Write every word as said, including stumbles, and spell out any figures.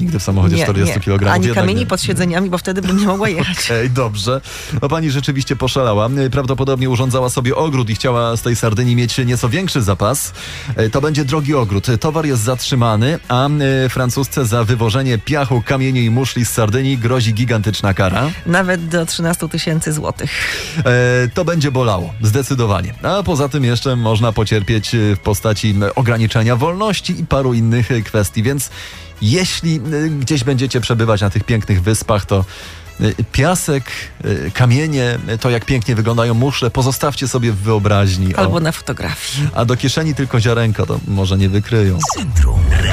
nigdy w samochodzie czterdzieści kilogramów. Ani Jednak kamieni nie. pod siedzeniami, bo wtedy bym nie mogła jechać. Okej, okay, dobrze. No pani rzeczywiście poszalała. Prawdopodobnie urządzała sobie ogród i chciała z tej Sardynii mieć nieco większy zapas. To będzie drogi ogród. Towar jest zatrzymany, a francusce za wywożenie piachu, kamieni i muszli z Sardynii grozi gigantyczna kara. Nawet do trzynaście tysięcy złotych. E, to będzie bolało, zdecydowanie. A poza tym jeszcze można pocierpieć w postaci ograniczenia wolności i paru innych kwestii, więc jeśli gdzieś będziecie przebywać na tych pięknych wyspach, to piasek, kamienie, to jak pięknie wyglądają muszle, pozostawcie sobie w wyobraźni. Albo o. na fotografii. A do kieszeni tylko ziarenka, to może nie wykryją. Centrum